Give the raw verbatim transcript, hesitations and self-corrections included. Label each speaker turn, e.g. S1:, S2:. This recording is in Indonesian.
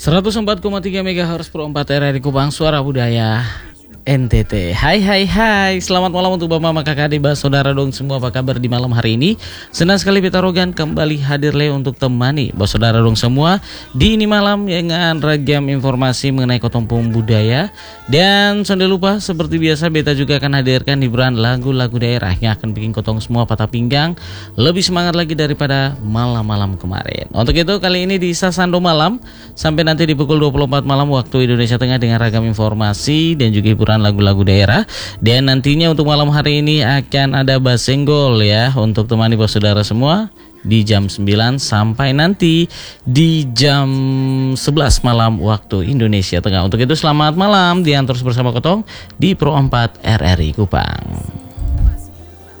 S1: seratus empat koma tiga megahertz Pro empat R R I Kupang, Suara Budaya N T T. Hai hai hai, selamat malam untuk bapak mama kakak adik saudara dong semua, apa kabar di malam hari ini? Senang sekali Beta Rogan kembali hadir le untuk temani bos saudara dong semua di ini malam dengan ragam informasi mengenai kotompong budaya. Dan jangan lupa seperti biasa Beta juga akan hadirkan hiburan lagu-lagu daerah yang akan bikin kotong semua patah pinggang lebih semangat lagi daripada malam-malam kemarin. Untuk itu kali ini di Sasando Malam sampai nanti di pukul dua puluh empat malam waktu Indonesia Tengah dengan ragam informasi dan juga hiburan lagu-lagu daerah. Dan nantinya untuk malam hari ini akan ada Basenggol ya untuk temani bos saudara semua di jam sembilan sampai nanti di jam sebelas malam waktu Indonesia Tengah. Untuk itu selamat malam, dian terus bersama Kotong di Pro empat R R I Kupang.